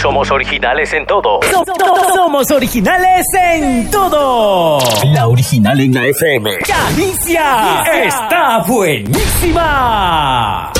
somos originales en todo. Somos originales en todo. La original en la FM. ¡Caricia! ¡Está buenísima!